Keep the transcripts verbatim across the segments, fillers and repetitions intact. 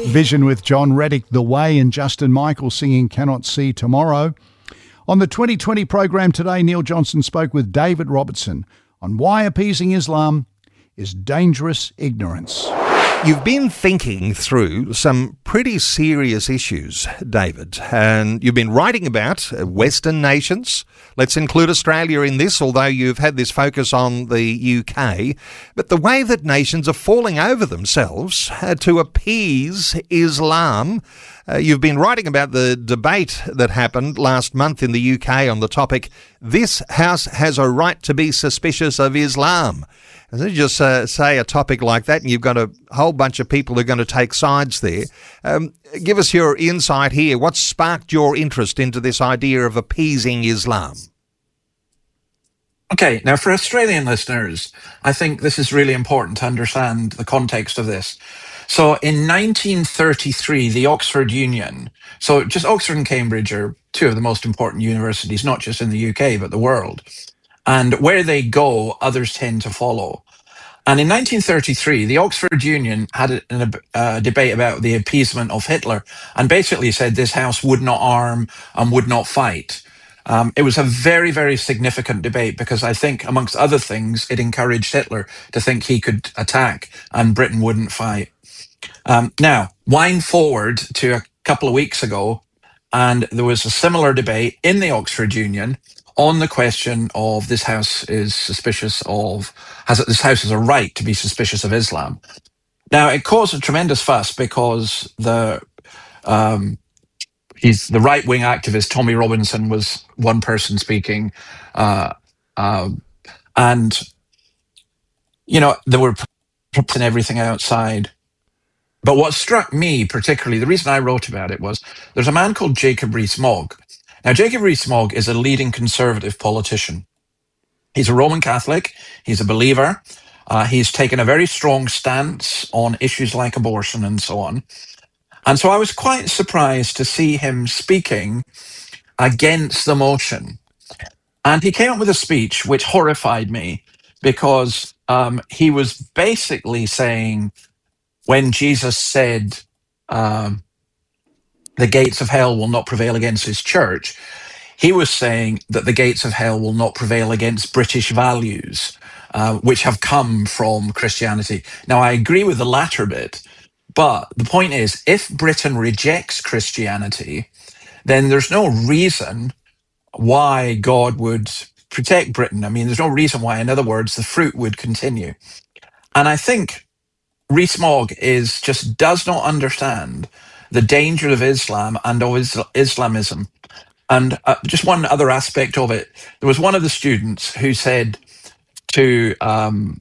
Vision with John Reddick, The Way, and Justin Michael singing Cannot See Tomorrow. On the twenty twenty program today, Neil Johnson spoke with David Robertson on why appeasing Islam is dangerous ignorance. You've been thinking through some pretty serious issues, David, and you've been writing about Western nations. Let's include Australia in this, although you've had this focus on the U K. But the way that nations are falling over themselves uh, to appease Islam. Uh, you've been writing about the debate that happened last month in the U K on the topic, "This House has a right to be suspicious of Islam." And then you just uh, say a topic like that and you've got a whole bunch of people who are going to take sides there. Um, give us your insight here. What sparked your interest into this idea of appeasing Islam? Okay, now for Australian listeners, I think this is really important to understand the context of this. So in nineteen thirty-three, the Oxford Union, so just Oxford and Cambridge are two of the most important universities, not just in the U K, but the world. And where they go, others tend to follow. And in nineteen thirty-three, the Oxford Union had a, a, a debate about the appeasement of Hitler and basically said this house would not arm and would not fight. Um, it was a very, very significant debate because I think, amongst other things, it encouraged Hitler to think he could attack and Britain wouldn't fight. Um, now, wind forward to a couple of weeks ago, and there was a similar debate in the Oxford Union on the question of this house is suspicious of, has it, this house has a right to be suspicious of Islam. Now, it caused a tremendous fuss because the um, he's the right-wing activist Tommy Robinson was one person speaking, uh, uh, and you know there were props and everything outside. But what struck me particularly, the reason I wrote about it was there's a man called Jacob Rees-Mogg. Now, Jacob Rees-Mogg is a leading conservative politician. He's a Roman Catholic. He's a believer. Uh, he's taken a very strong stance on issues like abortion and so on. And so I was quite surprised to see him speaking against the motion. And he came up with a speech which horrified me because um, he was basically saying when Jesus said, um, the gates of hell will not prevail against his church, he was saying that the gates of hell will not prevail against British values, uh, which have come from Christianity. Now, I agree with the latter bit, but the point is, if Britain rejects Christianity, then there's no reason why God would protect Britain. I mean, there's no reason why, in other words, the fruit would continue. And I think Rees-Mogg is just does not understand the danger of Islam and of is- Islamism. And uh, just one other aspect of it, there was one of the students who said to um,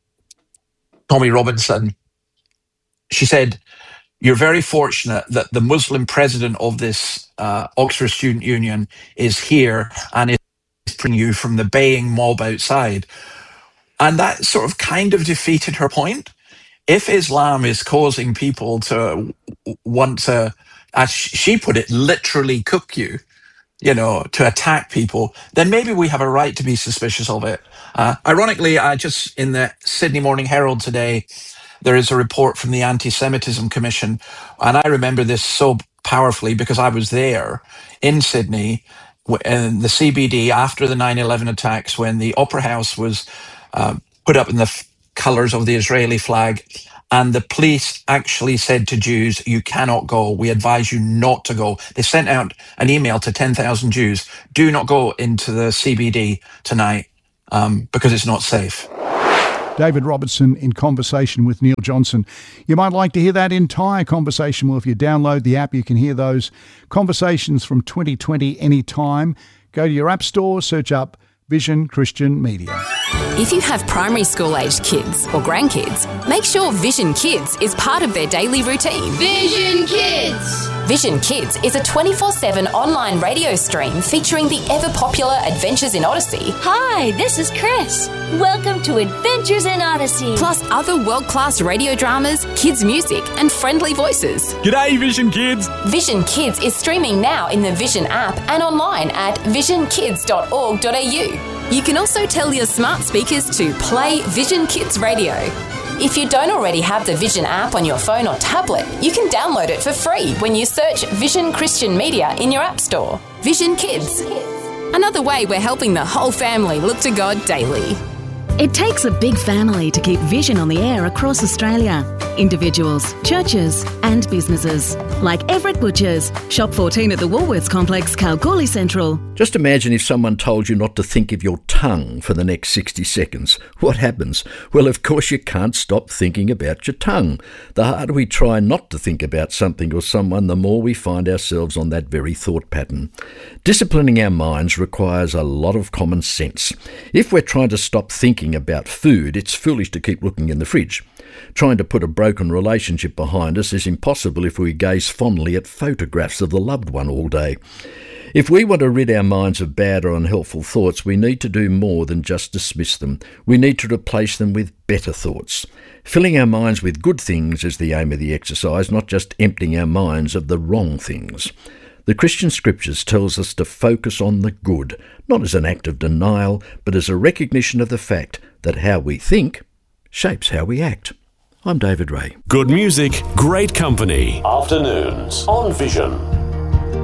Tommy Robinson, she said, "You're very fortunate that the Muslim president of this uh, Oxford Student Union is here and is bringing you from the baying mob outside." And that sort of kind of defeated her point. If Islam is causing people to want to, as she put it, literally cook you, you know, to attack people, then maybe we have a right to be suspicious of it. Uh, ironically, I just, in the Sydney Morning Herald today, there is a report from the Anti-Semitism Commission, and I remember this so powerfully because I was there in Sydney in the C B D after the nine eleven attacks when the Opera House was uh, put up in the f- colours of the Israeli flag, and the police actually said to Jews, "You cannot go. We advise you not to go." They sent out an email to ten thousand Jews, "Do not go into the C B D tonight um, because it's not safe." David Robertson in conversation with Neil Johnson. You might like to hear that entire conversation. Well, if you download the app, you can hear those conversations from twenty twenty anytime. Go to your app store, search up Vision Christian Media. If you have primary school-aged kids or grandkids, make sure Vision Kids is part of their daily routine. Vision Kids! Vision Kids is a twenty-four seven online radio stream featuring the ever-popular Adventures in Odyssey. Hi, this is Chris. Welcome to Adventures in Odyssey. Plus other world-class radio dramas, kids' music and friendly voices. G'day, Vision Kids! Vision Kids is streaming now in the Vision app and online at vision kids dot org dot a u. You can also tell your smart speakers to play Vision Kids Radio. If you don't already have the Vision app on your phone or tablet, you can download it for free when you search Vision Christian Media in your app store. Vision Kids. Another way we're helping the whole family look to God daily. It takes a big family to keep Vision on the air across Australia. Individuals, churches and businesses. Like Everett Butchers, Shop fourteen at the Woolworths Complex, Kalgoorlie Central. Just imagine if someone told you not to think of your tongue for the next sixty seconds. What happens? Well, of course you can't stop thinking about your tongue. The harder we try not to think about something or someone, the more we find ourselves on that very thought pattern. Disciplining our minds requires a lot of common sense. If we're trying to stop thinking about food, it's foolish to keep looking in the fridge. Trying to put a broken relationship behind us is impossible if we gaze fondly at photographs of the loved one all day. If we want to rid our minds of bad or unhelpful thoughts, we need to do more than just dismiss them. We need to replace them with better thoughts. Filling our minds with good things is the aim of the exercise, not just emptying our minds of the wrong things. The Christian Scriptures tells us to focus on the good, not as an act of denial, but as a recognition of the fact that how we think shapes how we act. I'm David Ray. Good music, great company. Afternoons on Vision.